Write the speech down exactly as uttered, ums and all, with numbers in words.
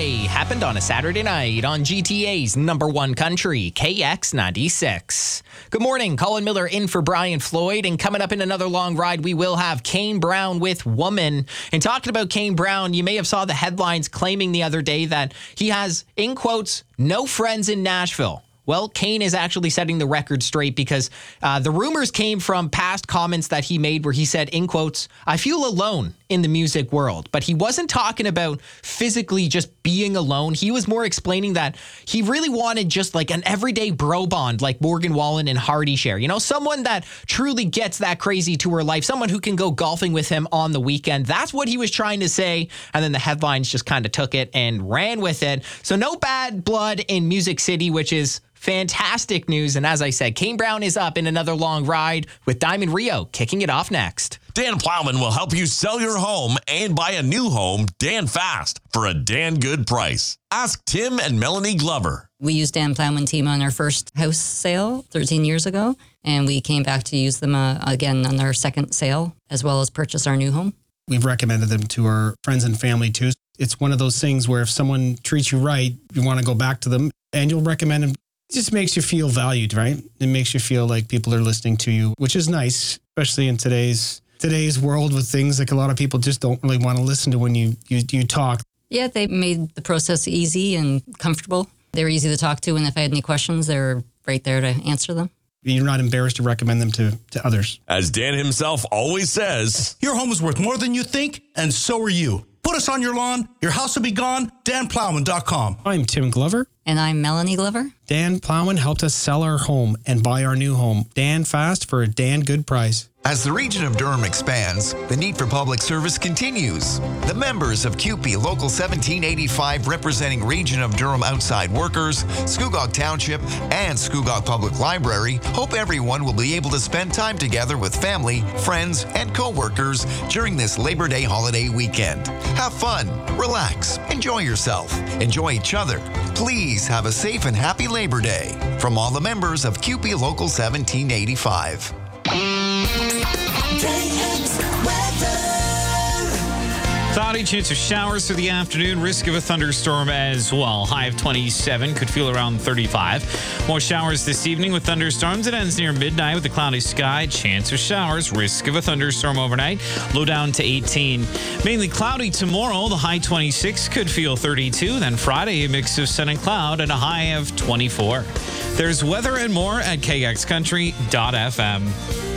Day happened on a Saturday night on G T A's number one country, K X ninety-six. Good morning, Colin Miller in for Brian Floyd, and coming up in another long ride, we will have Kane Brown with Woman. And talking about Kane Brown, you may have saw the headlines claiming the other day that he has, in quotes, no friends in Nashville. Well, Kane is actually setting the record straight because uh, the rumors came from past comments that he made where he said, in quotes, I feel alone in the music world. But he wasn't talking about physically just being alone. He was more explaining that he really wanted just like an everyday bro bond like Morgan Wallen and Hardy share. You know, someone that truly gets that crazy tour life, someone who can go golfing with him on the weekend. That's what he was trying to say. And then the headlines just kind of took it and ran with it. So no bad blood in Music City, which is fantastic news. And as I said, Kane Brown is up in another long ride with Diamond Rio kicking it off next. Dan Plowman will help you sell your home and buy a new home Dan fast for a Dan good price. Ask Tim and Melanie Glover. We used Dan Plowman team on our first house sale thirteen years ago, and we came back to use them uh, again on our second sale, as well as purchase our new home. We've recommended them to our friends and family too. It's one of those things where if someone treats you right, you want to go back to them and you'll recommend them. It just makes you feel valued, right? It makes you feel like people are listening to you, which is nice, especially in today's today's world with things like a lot of people just don't really want to listen to when you you, you talk. Yeah, they made the process easy and comfortable. They were easy to talk to, and if I had any questions, they were right there to answer them. You're not embarrassed to recommend them to, to others. As Dan himself always says, your home is worth more than you think, and so are you. Put us on your lawn, your house will be gone, dan plowman dot com. I'm Tim Glover. And I'm Melanie Glover. Dan Plowman helped us sell our home and buy our new home. Dan fast for a Dan good price. As the region of Durham expands, the need for public service continues. The members of C U P E Local seventeen eighty-five, representing Region of Durham outside workers, Scugog Township, and Scugog Public Library, hope everyone will be able to spend time together with family, friends, and co-workers during this Labor Day holiday weekend. Have fun, relax, enjoy yourself, enjoy each other. Please have a safe and happy Labor Day from all the members of C U P E Local seventeen eighty-five. Cloudy, chance of showers through the afternoon. Risk of a thunderstorm as well. High of twenty-seven. Could feel around thirty-five. More showers this evening with thunderstorms. It ends near midnight with a cloudy sky. Chance of showers. Risk of a thunderstorm overnight. Low down to eighteen. Mainly cloudy tomorrow. The high twenty-six. Could feel thirty-two. Then Friday, a mix of sun and cloud and a high of twenty-four. There's weather and more at K X country dot f m.